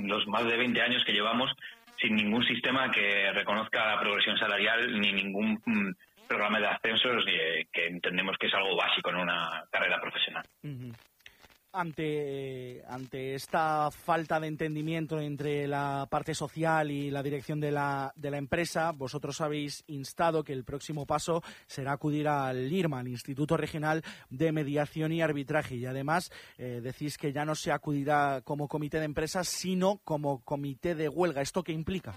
los más de 20 años que llevamos sin ningún sistema que reconozca la progresión salarial ni ningún programa de ascensos que entendemos que es algo básico en una carrera profesional. Uh-huh. Ante esta falta de entendimiento entre la parte social y la dirección de la empresa, vosotros habéis instado que el próximo paso será acudir al IRMA, al Instituto Regional de Mediación y Arbitraje, y además decís que ya no se acudirá como comité de empresas, sino como comité de huelga. ¿Esto qué implica?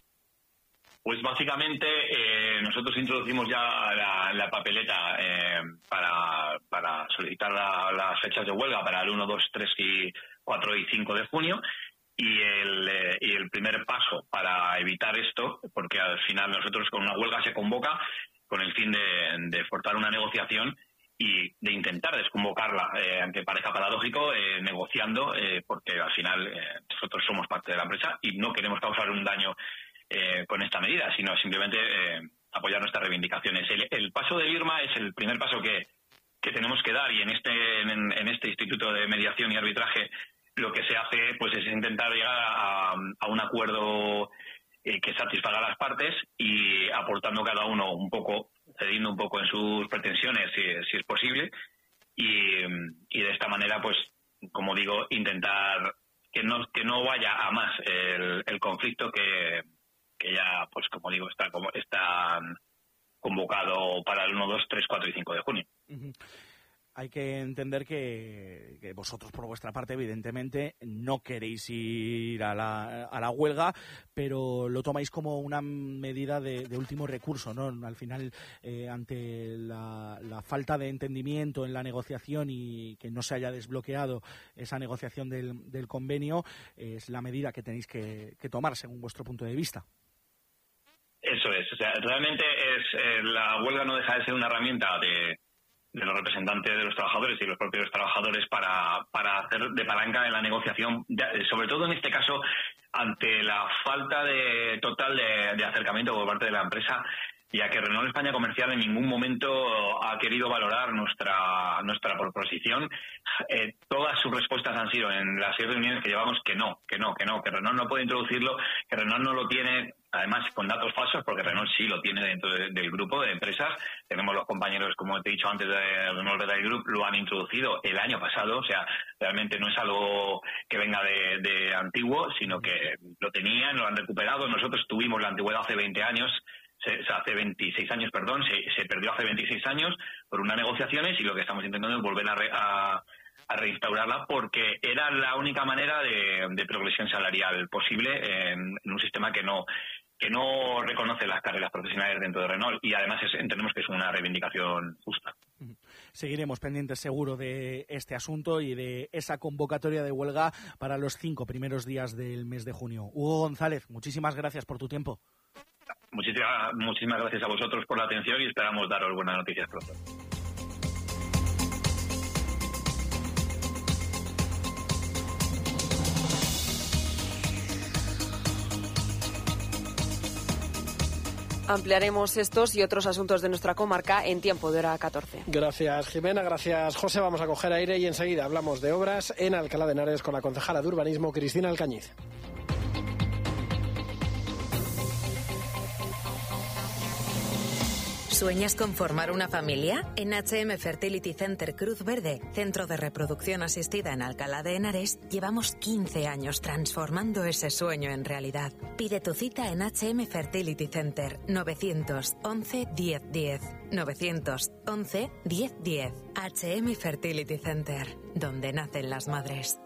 Pues básicamente nosotros introducimos ya la papeleta para solicitar las fechas de huelga para el 1, 2, 3, 4 y 5 de junio y el primer paso para evitar esto, porque al final nosotros con una huelga se convoca con el fin de forzar una negociación y de intentar desconvocarla, aunque parezca paradójico, negociando, porque al final nosotros somos parte de la empresa y no queremos causar un daño con esta medida, sino simplemente apoyar nuestras reivindicaciones. El paso del IRMA es el primer paso que tenemos que dar, y en este Instituto de Mediación y Arbitraje lo que se hace pues es intentar llegar a un acuerdo que satisfaga a las partes y aportando cada uno un poco, cediendo un poco en sus pretensiones si es posible, y de esta manera pues, como digo, intentar que no vaya a más el conflicto que ya, pues como digo, está convocado para el 1, 2, 3, 4 y 5 de junio. Uh-huh. Hay que entender que vosotros, por vuestra parte, evidentemente, no queréis ir a la huelga, pero lo tomáis como una medida de último recurso, ¿no? Al final, ante la falta de entendimiento en la negociación y que no se haya desbloqueado esa negociación del convenio, es la medida que tenéis que tomar, según vuestro punto de vista. Eso es, o sea, realmente la huelga no deja de ser una herramienta de los representantes de los trabajadores y los propios trabajadores para hacer de palanca en la negociación, sobre todo en este caso ante la falta total de acercamiento por parte de la empresa, ya que Renault España Comercial en ningún momento ha querido valorar nuestra proposición. Todas sus respuestas han sido en las 6 reuniones que llevamos que Renault no puede introducirlo, que Renault no lo tiene, además con datos falsos, porque Renault sí lo tiene dentro del grupo de empresas. Tenemos los compañeros, como te he dicho antes, de Renault Retail Group, lo han introducido el año pasado, o sea, realmente no es algo que venga de antiguo, sino que lo tenían, lo han recuperado. Nosotros tuvimos la antigüedad hace 20 años, hace 26 años, perdón, se perdió hace 26 años por unas negociaciones, y lo que estamos intentando es volver a reinstaurarla, porque era la única manera de progresión salarial posible en un sistema que no reconoce las carreras profesionales dentro de Renault, y además entendemos que es una reivindicación justa. Seguiremos pendientes seguro de este asunto y de esa convocatoria de huelga para los 5 primeros días del mes de junio. Hugo González, muchísimas gracias por tu tiempo. Muchísimas gracias a vosotros por la atención y esperamos daros buenas noticias pronto. Ampliaremos estos y otros asuntos de nuestra comarca en Tiempo de Hora 14. Gracias, Jimena. Gracias, José. Vamos a coger aire y enseguida hablamos de obras en Alcalá de Henares con la concejala de Urbanismo, Cristina Alcañiz. ¿Sueñas con formar una familia? En HM Fertility Center Cruz Verde, centro de reproducción asistida en Alcalá de Henares, llevamos 15 años transformando ese sueño en realidad. Pide tu cita en HM Fertility Center 911 1010. 911 1010. HM Fertility Center, donde nacen las madres.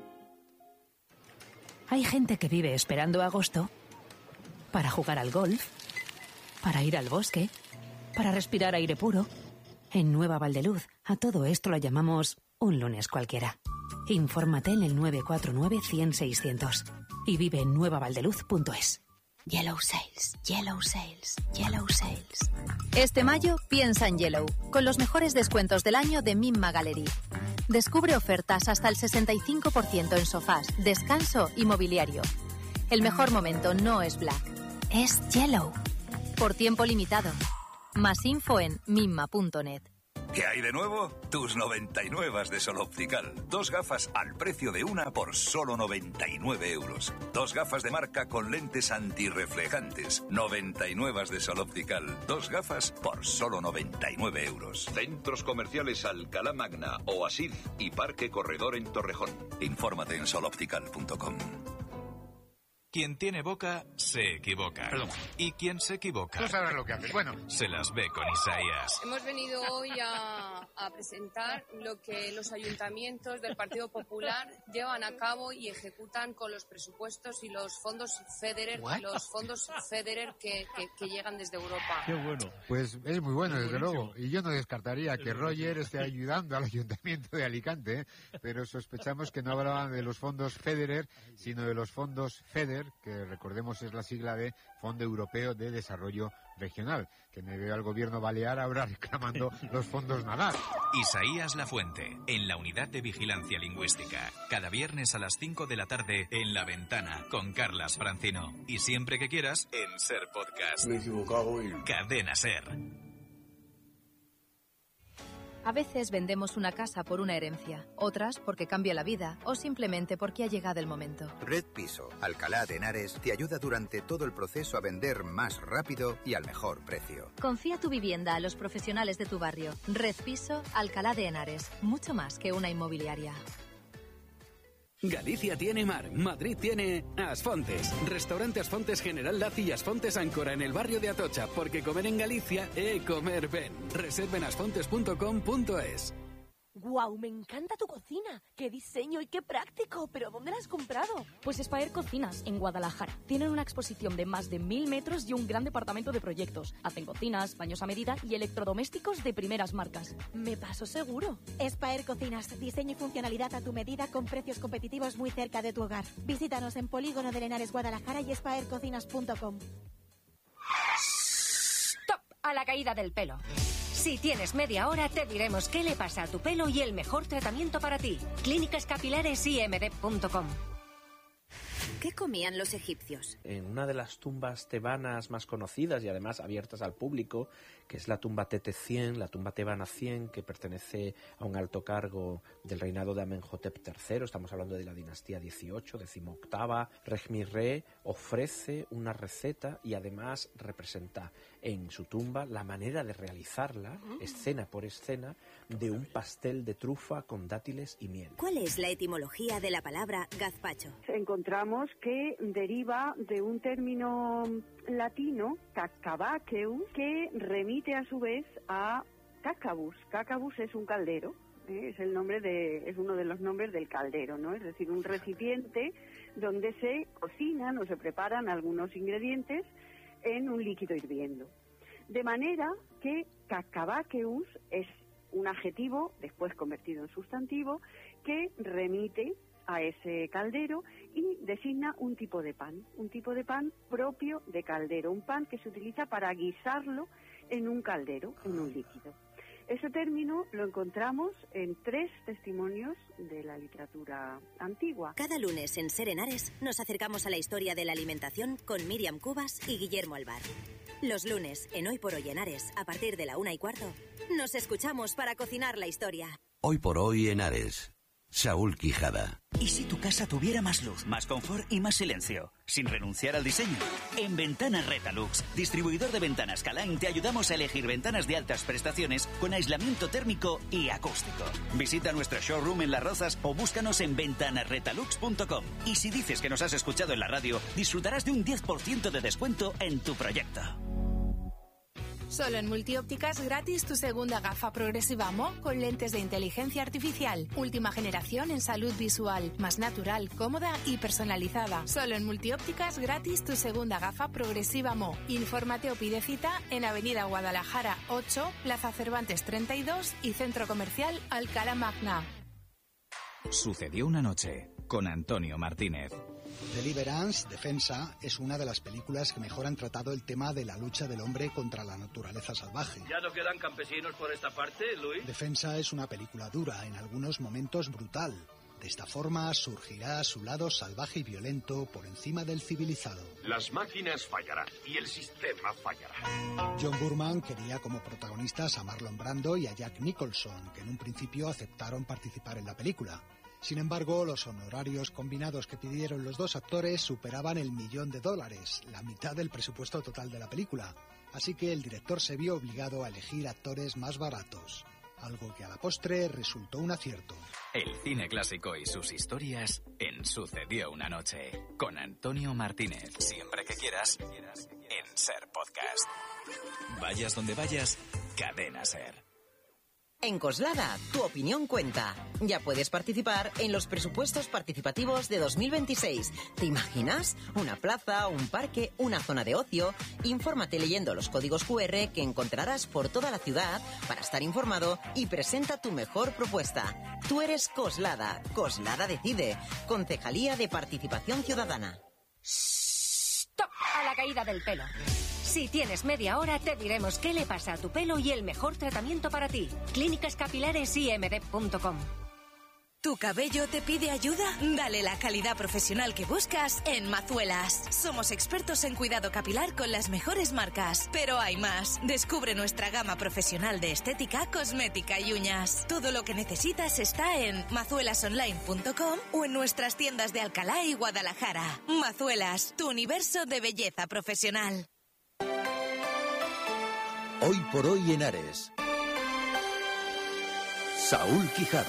Hay gente que vive esperando agosto para jugar al golf, para ir al bosque, para respirar aire puro. En Nueva Valdeluz, a todo esto lo llamamos un lunes cualquiera. Infórmate en el 949-100-600 y vive en nuevavaldeluz.es. Yellow Sales, Yellow Sales, Yellow Sales. Este mayo piensa en Yellow, con los mejores descuentos del año de Mimma Gallery. Descubre ofertas hasta el 65% en sofás, descanso y mobiliario. El mejor momento no es Black, es Yellow. Por tiempo limitado. Más info en mimma.net. ¿Qué hay de nuevo? Tus 99 de Sol Optical. 2 gafas al precio de una por solo 99 euros. 2 gafas de marca con lentes antirreflejantes. 99 de Sol Optical. 2 gafas por solo 99 euros. Centros comerciales Alcalá Magna, Oasid y Parque Corredor en Torrejón. Infórmate en soloptical.com. Quien tiene boca, se equivoca. Perdón. Y quien se equivoca... Tú sabrás lo que haces. Bueno. Se las ve con Isaías. Hemos venido hoy a presentar lo que los ayuntamientos del Partido Popular llevan a cabo y ejecutan con los presupuestos y los fondos FEDER, que llegan desde Europa. Qué bueno. Pues es muy bueno, desde luego. Y yo no descartaría que Roger esté ayudando al Ayuntamiento de Alicante, pero sospechamos que no hablaban de los fondos FEDER, sino de los fondos FEDER, que recordemos es la sigla de Fondo Europeo de Desarrollo Regional, que me veo al gobierno balear ahora reclamando los fondos NADAR. Isaías Lafuente, en la Unidad de Vigilancia Lingüística. Cada viernes a las 5 de la tarde en La Ventana, con Carlas Francino. Y siempre que quieras, en Ser Podcast. Me he equivocado y... Cadena Ser. A veces vendemos una casa por una herencia, otras porque cambia la vida o simplemente porque ha llegado el momento. Red Piso, Alcalá de Henares, te ayuda durante todo el proceso a vender más rápido y al mejor precio. Confía tu vivienda a los profesionales de tu barrio. Red Piso, Alcalá de Henares, mucho más que una inmobiliaria. Galicia tiene mar, Madrid tiene Asfontes. Restaurante Asfontes General Laci y Asfontes Áncora en el barrio de Atocha, porque comer en Galicia es comer ben. Reserven asfontes.com.es. ¡Guau! Me encanta tu cocina. ¡Qué diseño y qué práctico! ¿Pero dónde la has comprado? Pues Espaer Cocinas, en Guadalajara. Tienen una exposición de más de 1000 metros y un gran departamento de proyectos. Hacen cocinas, baños a medida y electrodomésticos de primeras marcas. Me paso seguro. Espaer Cocinas, diseño y funcionalidad a tu medida con precios competitivos muy cerca de tu hogar. Visítanos en Polígono de Henares, Guadalajara y espaercocinas.com. ¡Stop! A la caída del pelo. Si tienes media hora, te diremos qué le pasa a tu pelo y el mejor tratamiento para ti. clínicascapilaresimd.com. ¿Qué comían los egipcios? En una de las tumbas tebanas más conocidas y además abiertas al público, que es la tumba Tete 100, la tumba tebana 100, que pertenece a un alto cargo del reinado de Amenhotep III, estamos hablando de la dinastía 18, 18ª, Regmi-Re ofrece una receta y además representa en su tumba la manera de realizarla, escena por escena, de un pastel de trufa con dátiles y miel. ¿Cuál es la etimología de la palabra gazpacho? Encontramos que deriva de un término latino, cacabaceus, que remite a su vez a cacabus. Cacabus es un caldero, es uno de los nombres del caldero, ¿no? Es decir, un recipiente donde se cocinan o se preparan algunos ingredientes en un líquido hirviendo. De manera que cacabaceus es un adjetivo, después convertido en sustantivo, que remite a ese caldero y designa un tipo de pan propio de caldero, un pan que se utiliza para guisarlo en un caldero, en un líquido. Ese término lo encontramos en 3 testimonios de la literatura antigua. Cada lunes en Ser Henares nos acercamos a la historia de la alimentación con Míriam Cubas y Guillermo Alvar. Los lunes, en Hoy por Hoy Henares, a partir de la 1:15, nos escuchamos para cocinar la historia. Hoy por Hoy Henares. Saúl Quijada. ¿Y si tu casa tuviera más luz, más confort y más silencio? Sin renunciar al diseño. En Ventanas Retalux, distribuidor de ventanas Calain, te ayudamos a elegir ventanas de altas prestaciones con aislamiento térmico y acústico. Visita nuestro showroom en Las Rozas o búscanos en ventanasretalux.com. Y si dices que nos has escuchado en la radio, disfrutarás de un 10% de descuento en tu proyecto. Solo en Multiópticas gratis tu segunda gafa progresiva Mo con lentes de inteligencia artificial. Última generación en salud visual, más natural, cómoda y personalizada. Solo en Multiópticas gratis tu segunda gafa progresiva Mo. Infórmate o pide cita en Avenida Guadalajara 8, Plaza Cervantes 32 y Centro Comercial Alcalá Magna. Sucedió una noche con Antonio Martínez. Deliverance, Defensa, es una de las películas que mejor han tratado el tema de la lucha del hombre contra la naturaleza salvaje. ¿Ya no quedan campesinos por esta parte, Luis? Defensa es una película dura, en algunos momentos brutal. De esta forma surgirá su lado salvaje y violento por encima del civilizado. Las máquinas fallarán y el sistema fallará. John Boorman quería como protagonistas a Marlon Brando y a Jack Nicholson, que en un principio aceptaron participar en la película. Sin embargo, los honorarios combinados que pidieron los dos actores superaban el $1.000.000, la mitad del presupuesto total de la película. Así que el director se vio obligado a elegir actores más baratos, algo que a la postre resultó un acierto. El cine clásico y sus historias en Sucedió una noche, con Antonio Martínez. Siempre que quieras, en SER Podcast. Vayas donde vayas, Cadena SER. En Coslada, tu opinión cuenta. Ya puedes participar en los presupuestos participativos de 2026. ¿Te imaginas? Una plaza, un parque, una zona de ocio. Infórmate leyendo los códigos QR que encontrarás por toda la ciudad para estar informado y presenta tu mejor propuesta. Tú eres Coslada. Coslada decide. Concejalía de Participación Ciudadana. ¡Stop! A la caída del pelo. Si tienes media hora, te diremos qué le pasa a tu pelo y el mejor tratamiento para ti. clínicascapilaresimd.com. ¿Tu cabello te pide ayuda? Dale la calidad profesional que buscas en Mazuelas. Somos expertos en cuidado capilar con las mejores marcas. Pero hay más. Descubre nuestra gama profesional de estética, cosmética y uñas. Todo lo que necesitas está en mazuelasonline.com o en nuestras tiendas de Alcalá y Guadalajara. Mazuelas, tu universo de belleza profesional. Hoy por hoy en Ares. Saúl Quijada.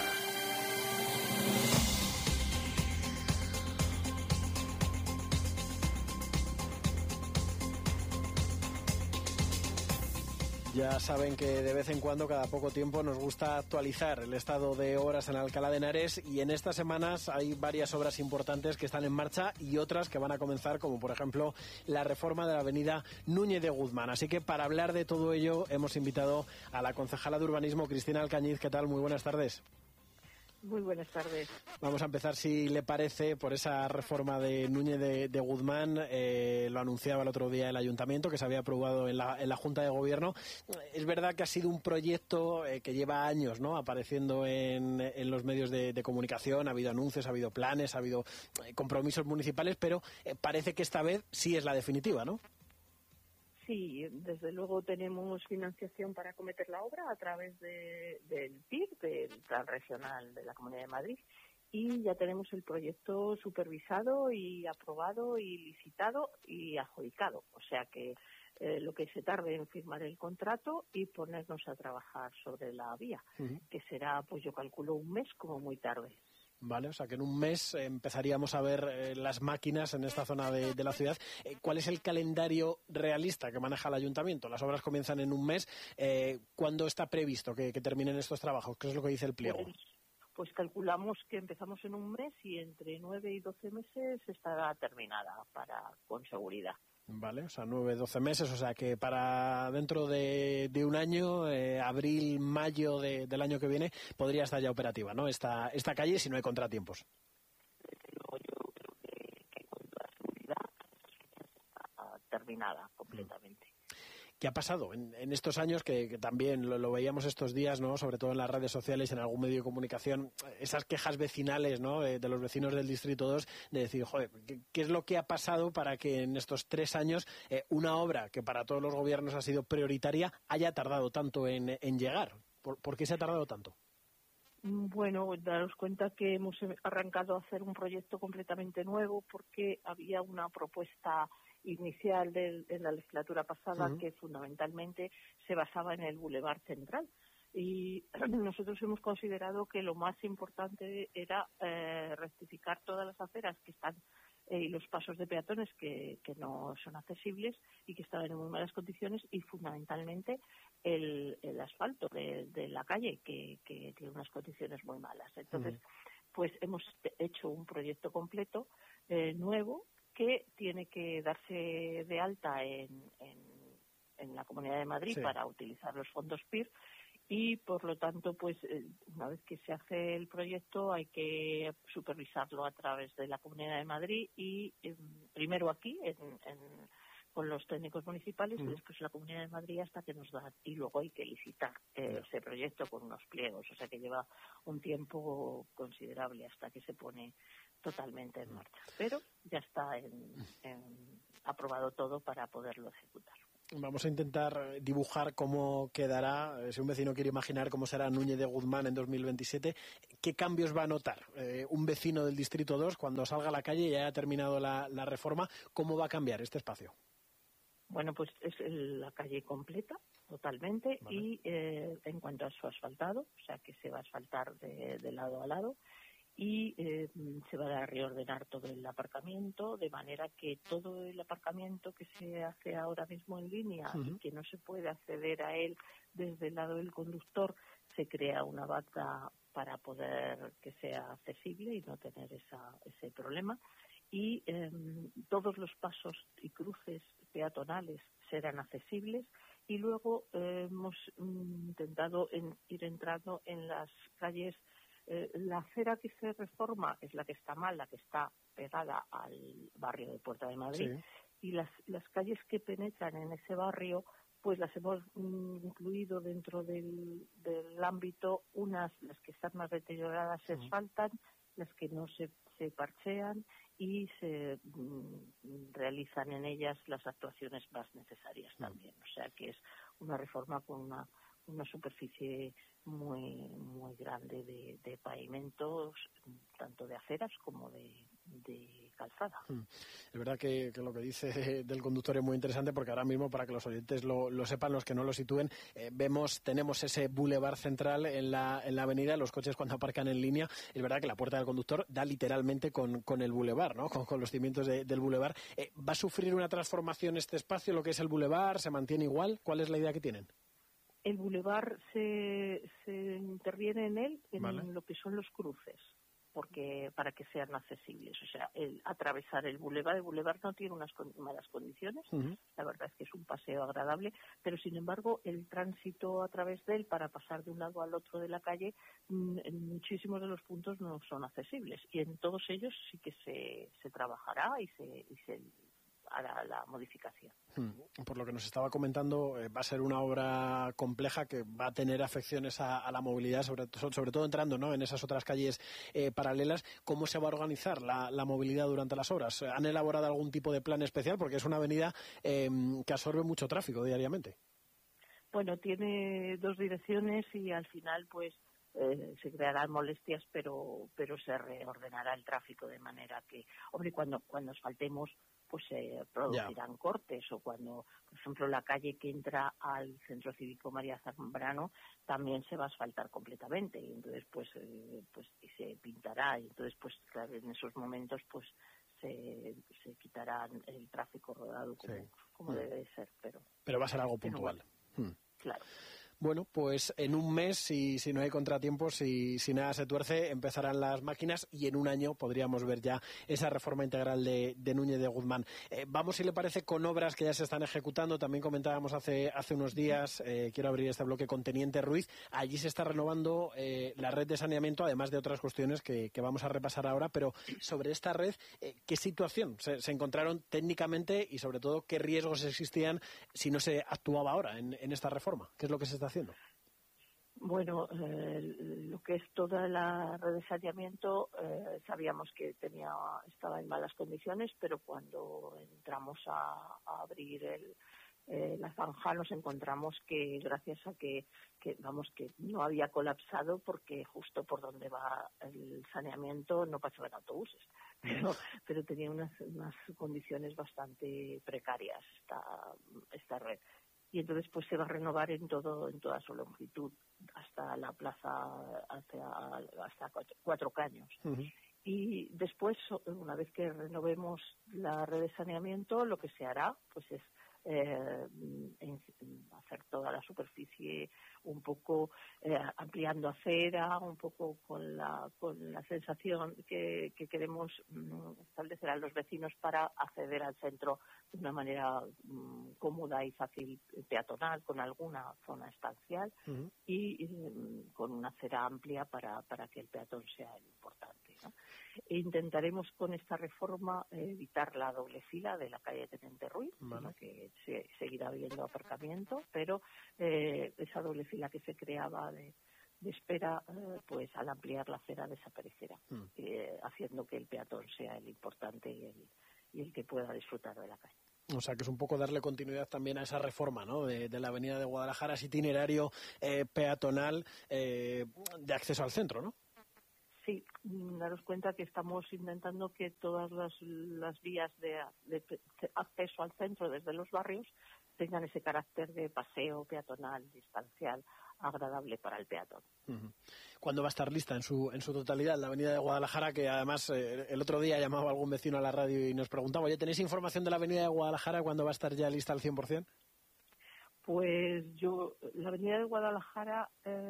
Ya saben que de vez en cuando, cada poco tiempo, nos gusta actualizar el estado de obras en Alcalá de Henares, y en estas semanas hay varias obras importantes que están en marcha y otras que van a comenzar, como por ejemplo la reforma de la avenida Núñez de Guzmán. Así que para hablar de todo ello hemos invitado a la concejala de Urbanismo, Cristina Alcañiz. ¿Qué tal? Muy buenas tardes. Muy buenas tardes. Vamos a empezar, si le parece, por esa reforma de Núñez de Guzmán. Lo anunciaba el otro día el Ayuntamiento, que se había aprobado en la Junta de Gobierno. Es verdad que ha sido un proyecto que lleva años, ¿no?, apareciendo en los medios de comunicación. Ha habido anuncios, ha habido planes, ha habido compromisos municipales, pero parece que esta vez sí es la definitiva, ¿no? Sí, desde luego tenemos financiación para acometer la obra a través del PIR, del Plan Regional de la Comunidad de Madrid, y ya tenemos el proyecto supervisado y aprobado y licitado y adjudicado. O sea que lo que se tarde en firmar el contrato y ponernos a trabajar sobre la vía, que será, pues yo calculo, un mes como muy tarde. Vale, o sea que en un mes empezaríamos a ver las máquinas en esta zona de la ciudad. ¿Cuál es el calendario realista que maneja el Ayuntamiento? Las obras comienzan en un mes. ¿Cuándo está previsto que terminen estos trabajos? ¿Qué es lo que dice el pliego? Pues calculamos que empezamos en un mes y entre 9 y 12 meses estará terminada con seguridad. Vale, o sea, 9-12 meses, o sea que para dentro de un año, abril, mayo del año que viene, podría estar ya operativa, ¿no?, esta calle, si no hay contratiempos. Luego yo creo que con toda seguridad está terminada completamente. ¿Qué ha pasado en estos años que también lo veíamos estos días, ¿no?, sobre todo en las redes sociales, en algún medio de comunicación, esas quejas vecinales, ¿no?, de los vecinos del Distrito 2, de decir, joder, ¿qué es lo que ha pasado para que en estos 3 años una obra que para todos los gobiernos ha sido prioritaria haya tardado tanto en llegar? ¿Por qué se ha tardado tanto? Bueno, daros cuenta que hemos arrancado a hacer un proyecto completamente nuevo porque había una propuesta inicial en la legislatura pasada que fundamentalmente se basaba en el Boulevard Central. Y nosotros hemos considerado que lo más importante era rectificar todas las aceras que están y los pasos de peatones que no son accesibles y que estaban en muy malas condiciones, y fundamentalmente el asfalto de la calle que tiene unas condiciones muy malas. Entonces, pues hemos hecho un proyecto completo nuevo que tiene que darse de alta en la Comunidad de Madrid para utilizar los fondos PIR, y por lo tanto, pues una vez que se hace el proyecto hay que supervisarlo a través de la Comunidad de Madrid y primero aquí con los técnicos municipales y después la Comunidad de Madrid hasta que nos dan. Y luego hay que licitar ese proyecto con unos pliegos, o sea que lleva un tiempo considerable hasta que se pone totalmente en marcha. Pero ya está aprobado todo para poderlo ejecutar. Vamos a intentar dibujar cómo quedará, si un vecino quiere imaginar cómo será Núñez de Guzmán en 2027, ¿qué cambios va a notar un vecino del Distrito 2 cuando salga a la calle y haya terminado la reforma? ¿Cómo va a cambiar este espacio? Bueno, pues es la calle completa, totalmente, vale. Y en cuanto a su asfaltado, o sea que se va a asfaltar de lado a lado, y se va a reordenar todo el aparcamiento, de manera que todo el aparcamiento que se hace ahora mismo en línea y que no se puede acceder a él desde el lado del conductor, se crea una banda para poder que sea accesible y no tener ese problema. Y todos los pasos y cruces peatonales serán accesibles, y luego hemos intentado ir entrando en las calles. La acera que se reforma es la que está mal, la que está pegada al barrio de Puerta de Madrid, sí. Y las calles que penetran en ese barrio, pues las hemos incluido dentro del ámbito. Las que están más deterioradas se asfaltan, las que no se parchean y se realizan en ellas las actuaciones más necesarias también. O sea que es una reforma con una superficie muy muy grande de pavimentos, tanto de aceras como de calzada. Es verdad que lo que dice del conductor es muy interesante, porque ahora mismo, para que los oyentes lo sepan, los que no lo sitúen, tenemos ese bulevar central en la avenida. Los coches, cuando aparcan en línea, es verdad que la puerta del conductor da literalmente con el bulevar, ¿no? Con los cimientos del bulevar. ¿Va a sufrir una transformación este espacio, lo que es el bulevar? ¿Se mantiene igual? ¿Cuál es la idea que tienen? El bulevar se interviene en él, en lo que son los cruces, porque para que sean accesibles. O sea, atravesar el bulevar no tiene unas malas condiciones. La verdad es que es un paseo agradable, pero sin embargo el tránsito a través de él para pasar de un lado al otro de la calle, en muchísimos de los puntos no son accesibles, y en todos ellos sí que se trabajará y se hará la modificación. Por lo que nos estaba comentando, va a ser una obra compleja que va a tener afecciones a la movilidad, sobre todo entrando, ¿no?, en esas otras calles paralelas. ¿Cómo se va a organizar la movilidad durante las obras? ¿Han elaborado algún tipo de plan especial? Porque es una avenida que absorbe mucho tráfico diariamente. Bueno, tiene dos direcciones y al final pues se crearán molestias, pero se reordenará el tráfico de manera que, hombre, cuando asfaltemos pues se producirán cortes, o cuando, por ejemplo, la calle que entra al Centro Cívico María Zambrano también se va a asfaltar completamente, y entonces pues se pintará, y entonces pues claro, en esos momentos pues se quitarán el tráfico rodado como debe ser, pero va a ser algo puntual. Claro. Bueno, pues en un mes, si no hay contratiempos, si nada se tuerce, empezarán las máquinas, y en un año podríamos ver ya esa reforma integral de Núñez de Guzmán. Vamos, si le parece, con obras que ya se están ejecutando. También comentábamos hace unos días, quiero abrir este bloque con Teniente Ruiz. Allí se está renovando la red de saneamiento, además de otras cuestiones que vamos a repasar ahora. Pero sobre esta red, ¿qué situación se encontraron técnicamente, y sobre todo qué riesgos existían si no se actuaba ahora en esta reforma? ¿Qué es lo que se está haciendo? Bueno, lo que es toda la red de saneamiento, sabíamos que estaba en malas condiciones, pero cuando entramos a abrir la zanja nos encontramos que, gracias a que no había colapsado, porque justo por donde va el saneamiento no pasaban autobuses, pero tenía unas condiciones bastante precarias esta red. Y entonces pues se va a renovar en toda su longitud hasta la plaza, hasta 4 caños. Y después, una vez que renovemos la red de saneamiento, lo que se hará pues es hacer toda la superficie un poco ampliando acera, un poco con la sensación que queremos establecer a los vecinos para acceder al centro de una manera cómoda y fácil, peatonal, con alguna zona estancial y con una acera amplia para que el peatón sea importante, ¿no? e intentaremos con esta reforma evitar la doble fila de la calle Teniente Ruiz, en la que se seguirá habiendo aparcamiento, pero esa doble fila que se creaba de espera, pues al ampliar la acera desaparecerá, haciendo que el peatón sea el importante y el que pueda disfrutar de la calle. O sea, que es un poco darle continuidad también a esa reforma, ¿no?, de la avenida de Guadalajara, ese itinerario peatonal de acceso al centro, ¿no? Sí, daros cuenta que estamos intentando que todas las vías de acceso al centro desde los barrios tengan ese carácter de paseo peatonal, distancial, agradable para el peatón. ¿Cuándo va a estar lista en su totalidad la avenida de Guadalajara? Que además el otro día llamaba algún vecino a la radio y nos preguntaba, oye, ¿tenéis información de la avenida de Guadalajara? ¿Cuándo va a estar ya lista al 100%? Pues la avenida de Guadalajara,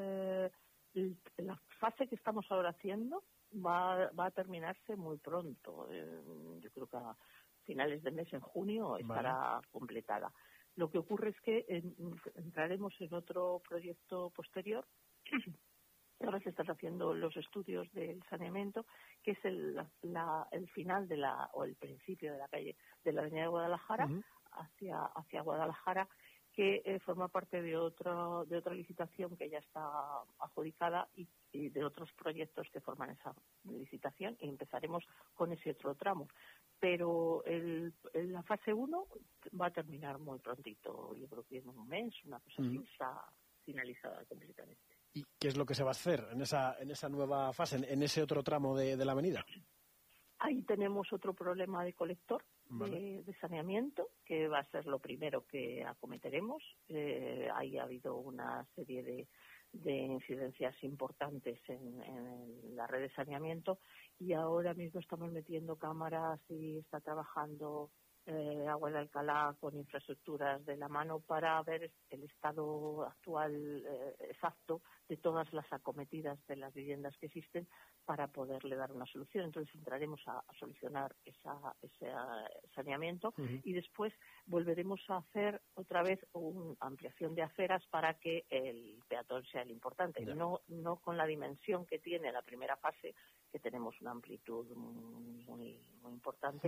la fase que estamos ahora haciendo va a terminarse muy pronto. Yo creo que a finales de mes, en junio, estará completada. Lo que ocurre es que entraremos en otro proyecto posterior. Ahora se están haciendo los estudios del saneamiento, que es el final o el principio de la calle de la avenida de Guadalajara hacia Guadalajara, que forma parte de otra licitación que ya está adjudicada y de otros proyectos que forman esa licitación, y empezaremos con ese otro tramo. Pero la fase 1 va a terminar muy prontito, yo creo que en un mes, una cosa así, está finalizada completamente. ¿Y qué es lo que se va a hacer en esa nueva fase, en ese otro tramo de la avenida? Ahí tenemos otro problema de colector, de saneamiento, que va a ser lo primero que acometeremos. Ahí ha habido una serie de incidencias importantes en la red de saneamiento, y ahora mismo estamos metiendo cámaras y está trabajando Agua de Alcalá con infraestructuras de la mano para ver el estado actual exacto de todas las acometidas de las viviendas que existen para poderle dar una solución. Entonces entraremos a solucionar ese saneamiento y después volveremos a hacer otra vez una ampliación de aceras para que el peatón sea el importante, no con la dimensión que tiene la primera fase, que tenemos una amplitud muy importante.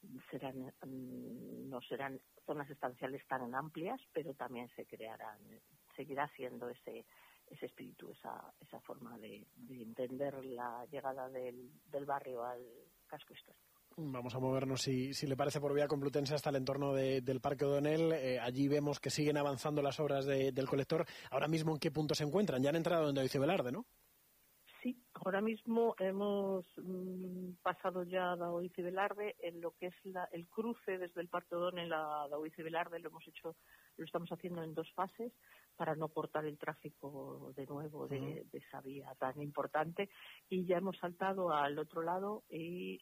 No serán zonas estanciales tan amplias, pero también seguirá siendo ese espíritu, esa forma de entender la llegada del barrio al casco histórico. Vamos a movernos, si le parece, por vía Complutense hasta el entorno del Parque O'Donnell. Allí vemos que siguen avanzando las obras del colector. Ahora mismo, ¿en qué punto se encuentran? Ya han entrado en Daoiz y Velarde, ¿no? Sí, ahora mismo hemos pasado ya a Daoiz y Velarde. En lo que es el cruce desde el Parque O'Donnell a Daoiz y Velarde lo estamos haciendo en 2 fases para no cortar el tráfico de nuevo de esa vía tan importante, y ya hemos saltado al otro lado y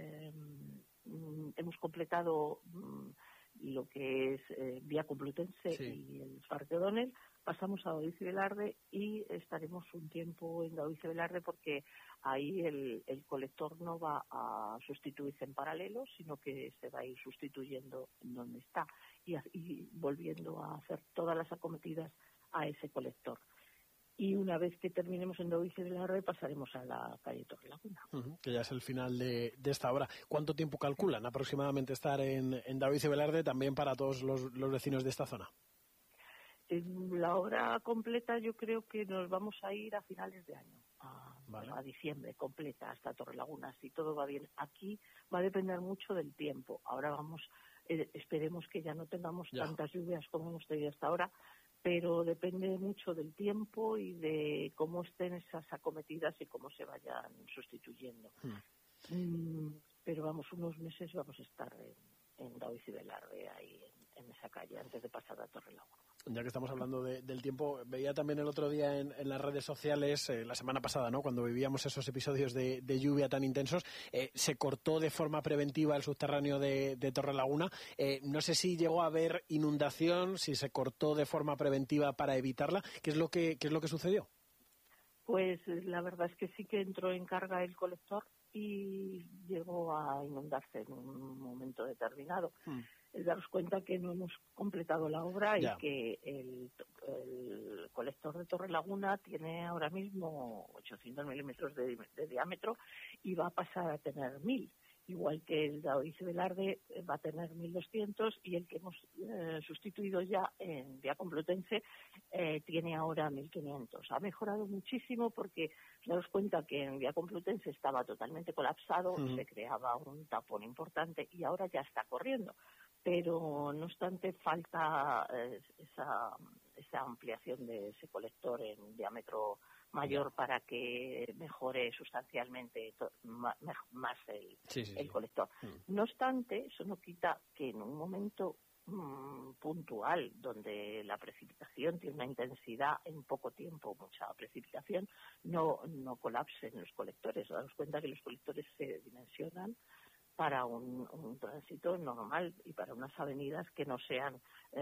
hemos completado lo que es vía Complutense y el Parque O'Donnell. Pasamos a Daoiz y Velarde y estaremos un tiempo en Daoiz y Velarde, porque ahí el colector no va a sustituirse en paralelo, sino que se va a ir sustituyendo en donde está y volviendo a hacer todas las acometidas a ese colector. Y una vez que terminemos en Daoiz y Velarde pasaremos a la calle Torrelaguna. Que ya es el final de esta obra. ¿Cuánto tiempo calculan aproximadamente estar en Daoiz y Velarde, también para todos los vecinos de esta zona? La obra completa yo creo que nos vamos a ir a finales de año, a diciembre, completa, hasta Torrelaguna, si todo va bien. Aquí va a depender mucho del tiempo. Ahora esperemos que ya no tengamos tantas lluvias como hemos tenido hasta ahora, pero depende mucho del tiempo y de cómo estén esas acometidas y cómo se vayan sustituyendo. Pero vamos, unos meses vamos a estar en Daoiz y Velarde, ahí en esa calle, antes de pasar a Torrelaguna. Ya que estamos hablando del tiempo, veía también el otro día en las redes sociales, la semana pasada, ¿no?, cuando vivíamos esos episodios de lluvia tan intensos, se cortó de forma preventiva el subterráneo de Torrelaguna. No sé si llegó a haber inundación, si se cortó de forma preventiva para evitarla. ¿Qué es lo que sucedió? Pues la verdad es que sí que entró en carga el colector y llegó a inundarse en un momento determinado. El daros cuenta que no hemos completado la obra y que el colector de Torrelaguna tiene ahora mismo 800 milímetros de diámetro y va a pasar a tener 1000. Igual que el Daoiz Velarde va a tener 1200 y el que hemos sustituido ya en Vía Complutense tiene ahora 1500. Ha mejorado muchísimo porque daos cuenta que en Vía Complutense estaba totalmente colapsado, se creaba un tapón importante y ahora ya está corriendo. Pero no obstante falta esa ampliación de ese colector en diámetro mayor para que mejore sustancialmente más el colector. No obstante, eso no quita que en un momento puntual donde la precipitación tiene una intensidad en poco tiempo, mucha precipitación, no colapsen los colectores. Daos cuenta que los colectores se dimensionan para un tránsito normal y para unas avenidas que no sean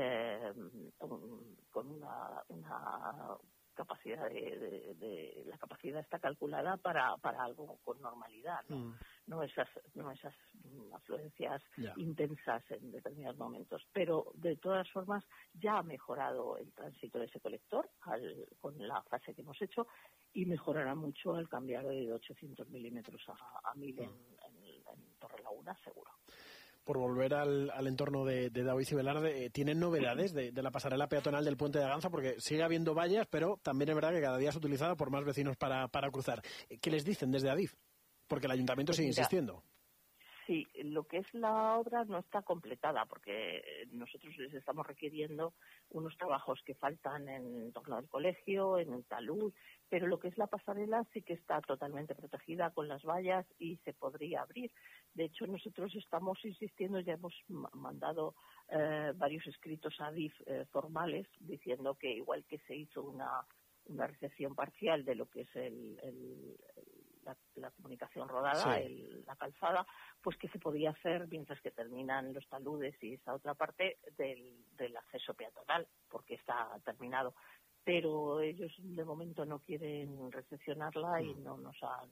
con una capacidad la capacidad está calculada para algo con normalidad, no esas afluencias intensas en determinados momentos, pero de todas formas ya ha mejorado el tránsito de ese colector con la fase que hemos hecho y mejorará mucho al cambiar de 800 milímetros a 1000 en Torrelaguna, seguro. Por volver al entorno de Daoiz y Velarde, ¿tienen novedades de la pasarela peatonal del Puente de Aganza? Porque sigue habiendo vallas, pero también es verdad que cada día es utilizada por más vecinos para cruzar. ¿Qué les dicen desde Adif? Porque el ayuntamiento sigue insistiendo. Sí, lo que es la obra no está completada porque nosotros les estamos requiriendo unos trabajos que faltan en torno al colegio, en el talud, pero lo que es la pasarela sí que está totalmente protegida con las vallas y se podría abrir. De hecho, nosotros estamos insistiendo, ya hemos mandado varios escritos a DIF formales diciendo que igual que se hizo una recepción parcial de lo que es la comunicación rodada, la calzada, pues que se podía hacer mientras que terminan los taludes y esa otra parte del acceso peatonal, porque está terminado. Pero ellos de momento no quieren recepcionarla y no nos han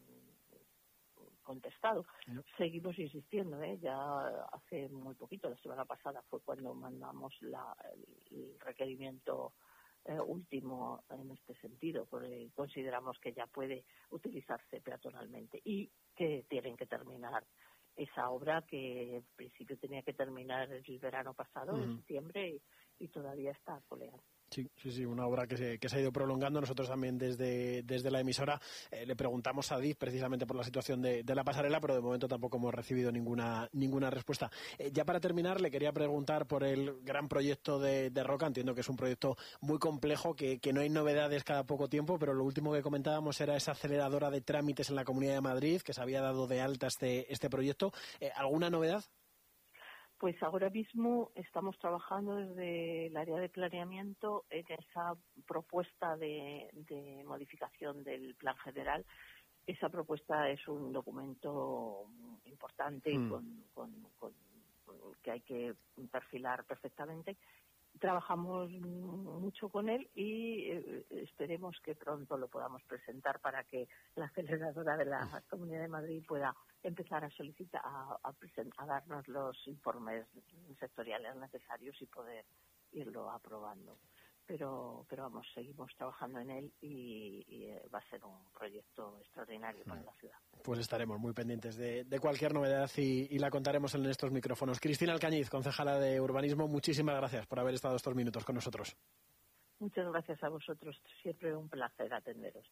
contestado. Seguimos insistiendo, ya hace muy poquito, la semana pasada fue cuando mandamos el requerimiento último en este sentido, porque consideramos que ya puede utilizarse peatonalmente y que tienen que terminar esa obra que en principio tenía que terminar el verano pasado, en septiembre, y todavía está coleando. Sí, una obra que se ha ido prolongando. Nosotros también desde la emisora le preguntamos a DIF precisamente por la situación de la pasarela, pero de momento tampoco hemos recibido ninguna respuesta. Ya para terminar, le quería preguntar por el gran proyecto de Roca. Entiendo que es un proyecto muy complejo, que no hay novedades cada poco tiempo, pero lo último que comentábamos era esa aceleradora de trámites en la Comunidad de Madrid, que se había dado de alta este proyecto. ¿Alguna novedad? Pues ahora mismo estamos trabajando desde el área de planeamiento en esa propuesta de modificación del plan general. Esa propuesta es un documento importante con que hay que perfilar perfectamente. Trabajamos mucho con él y esperemos que pronto lo podamos presentar para que la aceleradora de la Comunidad de Madrid pueda empezar a solicitar, a darnos los informes sectoriales necesarios y poder irlo aprobando. Pero vamos, seguimos trabajando en él y va a ser un proyecto extraordinario para la ciudad. Pues estaremos muy pendientes de cualquier novedad y la contaremos en estos micrófonos. Cristina Alcañiz, concejala de Urbanismo, muchísimas gracias por haber estado estos minutos con nosotros. Muchas gracias a vosotros, siempre un placer atenderos.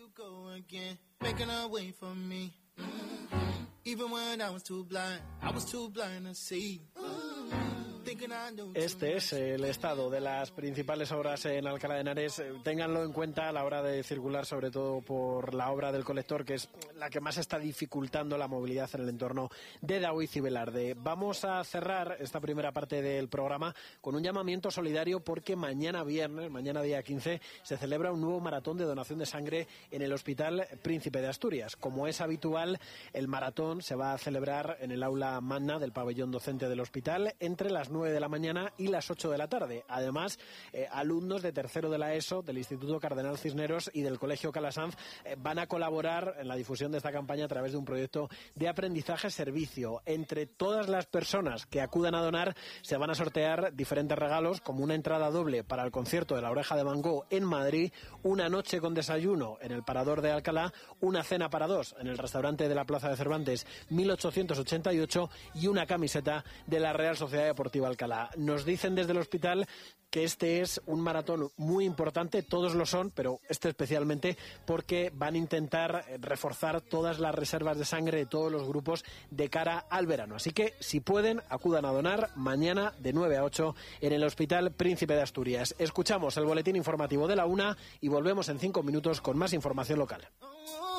Este es el estado de las principales obras en Alcalá de Henares. Ténganlo en cuenta a la hora de circular, sobre todo por la obra del colector, que es la que más está dificultando la movilidad en el entorno de Daoiz y Velarde. Vamos a cerrar esta primera parte del programa con un llamamiento solidario, porque mañana viernes, mañana día 15, se celebra un nuevo maratón de donación de sangre en el Hospital Príncipe de Asturias. Como es habitual, el maratón se va a celebrar en el aula magna del pabellón docente del hospital entre las 9 9 de la mañana y las 8 de la tarde. Además, alumnos de tercero de la ESO, del Instituto Cardenal Cisneros y del Colegio Calasanz van a colaborar en la difusión de esta campaña a través de un proyecto de aprendizaje-servicio. Entre todas las personas que acudan a donar se van a sortear diferentes regalos, como una entrada doble para el concierto de La Oreja de Van Gogh en Madrid, una noche con desayuno en el Parador de Alcalá, una cena para dos en el restaurante de la Plaza de Cervantes 1888 y una camiseta de la Real Sociedad Deportiva Alcalá. Nos dicen desde el hospital que este es un maratón muy importante, todos lo son, pero este especialmente porque van a intentar reforzar todas las reservas de sangre de todos los grupos de cara al verano. Así que, si pueden, acudan a donar mañana de 9 a 8 en el Hospital Príncipe de Asturias. Escuchamos el boletín informativo de la 1 y volvemos en 5 minutos con más información local.